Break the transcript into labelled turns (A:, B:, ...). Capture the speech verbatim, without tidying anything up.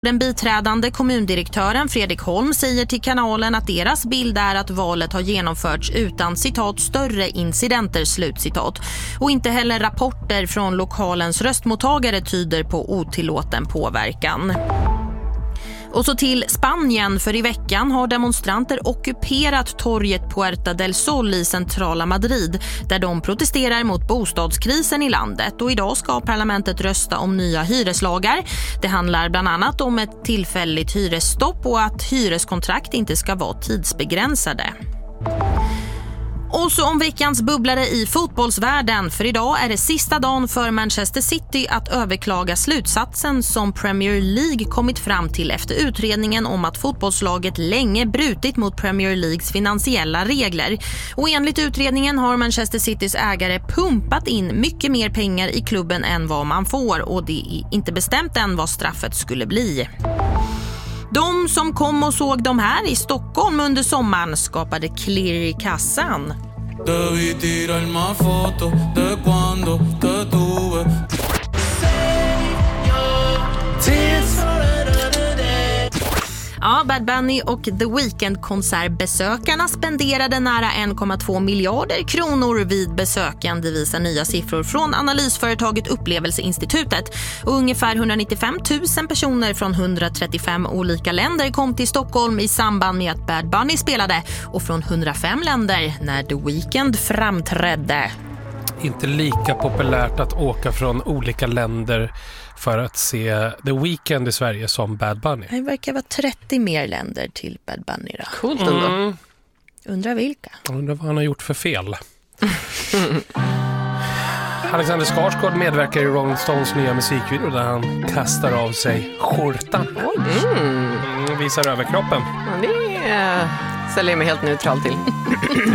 A: Den biträdande kommundirektören Fredrik Holm säger till kanalen att deras bild är att valet har genomförts utan citat större incidenter slutcitat. Och inte heller rapporter från lokalens röstmottagare tyder på otillåten påverkan. Och så till Spanien, för i veckan har demonstranter ockuperat torget Puerta del Sol i centrala Madrid där de protesterar mot bostadskrisen i landet. Och idag ska parlamentet rösta om nya hyreslagar. Det handlar bland annat om ett tillfälligt hyresstopp och att hyreskontrakt inte ska vara tidsbegränsade. Och så om veckans bubblare i fotbollsvärlden, för idag är det sista dagen för Manchester City att överklaga slutsatsen som Premier League kommit fram till efter utredningen om att fotbollslaget länge brutit mot Premier Leagues finansiella regler. Och enligt utredningen har Manchester Citys ägare pumpat in mycket mer pengar i klubben än vad man får, och det är inte bestämt än vad straffet skulle bli. De som kom och såg de här i Stockholm under sommaren skapade klirr i kassan. Ja, Bad Bunny och The Weeknd-konsertbesökarna spenderade nära en komma två miljarder kronor vid besöken. Det visar nya siffror från analysföretaget Upplevelseinstitutet. Och ungefär etthundranittiofem tusen personer från etthundratrettiofem olika länder kom till Stockholm i samband med att Bad Bunny spelade, och från hundrafem länder när The Weeknd framträdde.
B: Inte lika populärt att åka från olika länder för att se The Weeknd i Sverige som Bad Bunny.
A: Det verkar vara trettio mer länder till Bad Bunny då.
C: Coolt ändå.
B: Mm.
A: Undrar vilka?
B: Undrar vad han har gjort för fel. Alexander Skarsgård medverkar i Rolling Stones nya musikvideo där han kastar av sig skjortan.
C: Mm.
B: Mm, visar överkroppen.
C: Ja, det uh, ställer jag mig helt neutral till.